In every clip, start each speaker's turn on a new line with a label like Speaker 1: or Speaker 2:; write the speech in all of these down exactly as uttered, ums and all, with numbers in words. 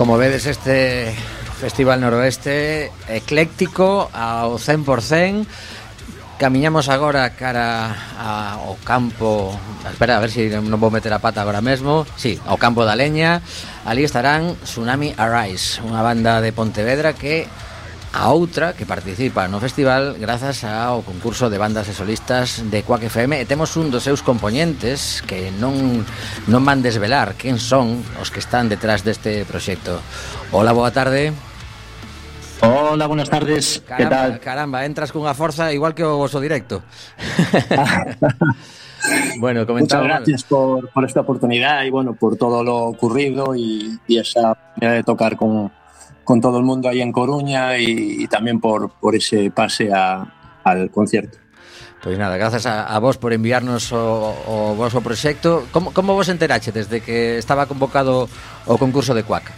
Speaker 1: Como vedes, este Festival Noroeste ecléctico ao cen por cen. Camiñamos agora cara ao campo. Espera, a ver se si non vou meter a pata agora mesmo. Sí, ao campo da leña. Ali estarán Tsunami Arise, unha banda de Pontevedra que a outra que participa no festival grazas ao concurso de bandas e solistas de Quack F M, e temos un dos seus componentes que non non van desvelar quen son os que están detrás deste proxecto. Hola, boa tarde.
Speaker 2: Hola, buenas tardes.
Speaker 1: Caramba,
Speaker 2: ¿qué tal?
Speaker 1: Caramba, entras cunha forza igual que o voso directo. Bueno, comentaba...
Speaker 2: Muchas gracias por, por esta oportunidad y bueno, por todo lo ocurrido y, y esa oportunidad de tocar con, con todo el mundo ahí en Coruña y, y también por, por ese pase a, al concierto.
Speaker 1: Pois nada, grazas a, a vos por enviarnos o, o voso proxecto. Como, como vos enterache desde que estaba convocado o concurso de Quack?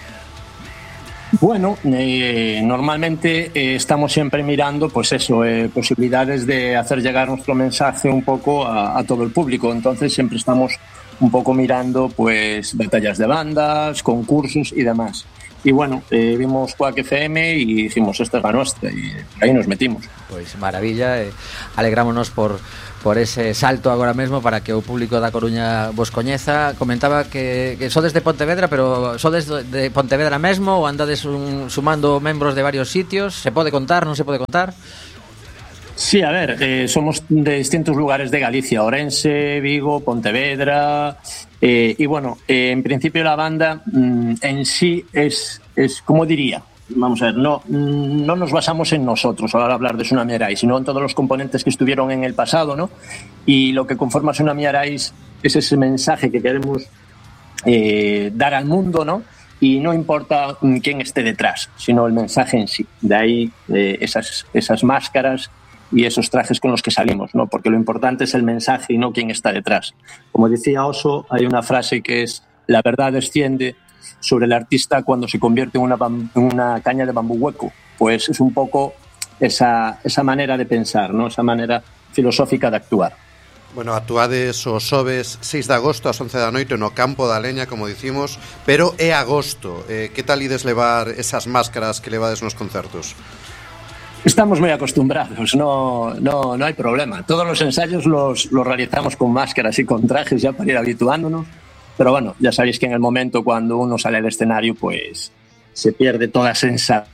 Speaker 2: Bueno, eh, normalmente eh, estamos siempre mirando, pues eso, eh, posibilidades de hacer llegar nuestro mensaje un poco a, a todo el público. Entonces siempre estamos un poco mirando, pues, batallas de bandas, concursos y demás. Y bueno, eh, vimos Quack F M y dijimos, esta es la nuestra, y ahí nos metimos.
Speaker 1: Pois maravilla, eh, alegrámonos por por ese salto agora mesmo para que o público da Coruña vos coñeza. Comentaba que, que sodes de Pontevedra, pero sodes de Pontevedra mesmo ou andades un, sumando membros de varios sitios? Se pode contar, non se pode contar?
Speaker 2: Sí, a ver, eh, somos de distintos lugares de Galicia, Ourense, Vigo, Pontevedra, eh, y bueno, eh, en principio la banda mmm, en sí es, es, como diría, vamos a ver, no, no nos basamos en nosotros a hablar de Tsunami Arise, sino en todos los componentes que estuvieron en el pasado, ¿no? Y lo que conforma Tsunami Arise es ese mensaje que queremos eh, dar al mundo, ¿no? Y no importa quién esté detrás, sino el mensaje en sí. De ahí eh, esas, esas máscaras y esos trajes con los que salimos, ¿no? Porque lo importante es el mensaje y no quién está detrás. Como decía Oso, hay una frase que es: la verdad desciende sobre el artista cuando se convierte en una, bam- en una caña de bambú hueco. Pues es un poco esa, esa manera de pensar, ¿no? Esa manera filosófica de actuar.
Speaker 3: Bueno, actuades o xoves seis de agosto ás once da noite no campo da leña, como dicimos, pero é agosto. Eh, que tal ides levar esas máscaras que levades nos concertos?
Speaker 2: Estamos muy acostumbrados, no, no, no hay problema. Todos los ensayos los, los realizamos con máscaras y con trajes ya para ir habituándonos. Pero bueno, ya sabéis que en el momento cuando uno sale al escenario, pues se pierde toda sensación.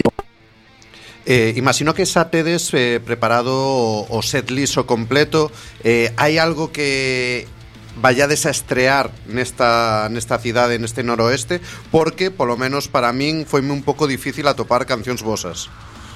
Speaker 3: Eh, imagino que xa tedes eh, preparado o, o set list o completo. Eh, hai algo que vayades a estrear nesta, nesta cidade, neste noroeste? Porque, polo menos para min, foime un pouco difícil atopar cancións vosas.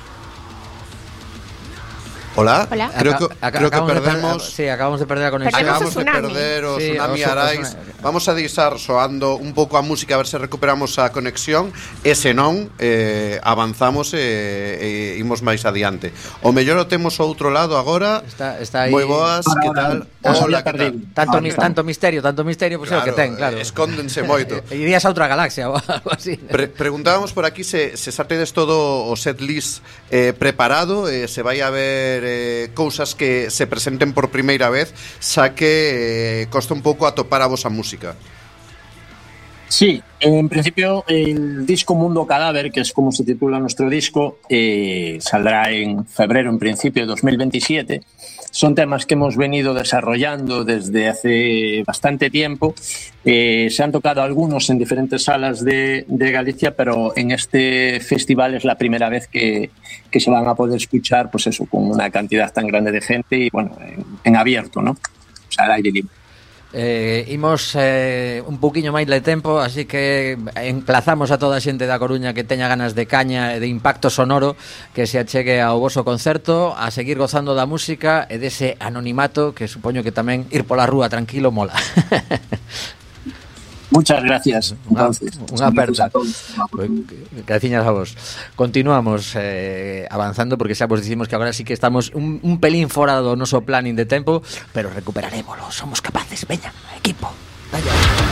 Speaker 3: Hola,
Speaker 4: Hola.
Speaker 3: creo que,
Speaker 1: Aca-
Speaker 3: creo que
Speaker 1: acabamos de
Speaker 3: perdemos
Speaker 1: per- sí, acabamos de perder a conexión.
Speaker 4: Perdemos
Speaker 3: Acabamos
Speaker 4: o
Speaker 3: de
Speaker 4: Tsunami.
Speaker 3: perder o
Speaker 1: Sí,
Speaker 3: Tsunami
Speaker 1: o so- o
Speaker 3: Arise.
Speaker 1: Tsunami.
Speaker 3: Vamos a deixar soando un pouco a música, a ver se recuperamos a conexión. E se non, eh, avanzamos e, e imos máis adiante. O mellor o temos ao outro lado agora.
Speaker 1: Está, está aí.
Speaker 3: Moi boas,
Speaker 2: Ahora,
Speaker 3: que tal?
Speaker 2: ahora, os
Speaker 3: Hola,
Speaker 2: había
Speaker 3: que tal?
Speaker 2: perdido.
Speaker 1: Tanto,
Speaker 2: Ahora
Speaker 1: mis,
Speaker 2: estamos.
Speaker 1: tanto misterio, tanto misterio, pois pues é o que ten, claro.
Speaker 3: Escóndense moito.
Speaker 1: Irías a outra galaxia ou algo así.
Speaker 3: Pre preguntábamos por aquí se, se xa tedes todo o set list eh, preparado, eh, se vai a ver eh, cousas que se presenten por primeira vez, xa que eh, costa un pouco atopar a vosa música.
Speaker 2: Sí, en principio el disco Mundo Cadáver, que es como se titula nuestro disco, eh, saldrá en febrero, en principio de dos mil veintisiete. Son temas que hemos venido desarrollando desde hace bastante tiempo. Eh, se han tocado algunos en diferentes salas de, de Galicia, pero en este festival es la primera vez que, que se van a poder escuchar, pues eso, con una cantidad tan grande de gente y bueno, en, en abierto, ¿no? O sea, al aire libre.
Speaker 1: Eh, imos eh, un pouquiño máis de tempo, así que emplazamos a toda a xente da Coruña que teña ganas de caña e de impacto sonoro que se achegue ao voso concerto, a seguir gozando da música e dese anonimato que supoño que tamén ir pola rúa tranquilo mola.
Speaker 2: Muchas gracias.
Speaker 1: Unha,
Speaker 2: Entonces,
Speaker 1: unha aperta.
Speaker 2: a todos.
Speaker 1: Graciñas a vos. Continuamos eh, avanzando porque xa vos dicimos que agora sí que estamos un, un pelín fora do noso planning de tempo, pero recuperarémolo, somos capaces. Veña, equipo. Vaya.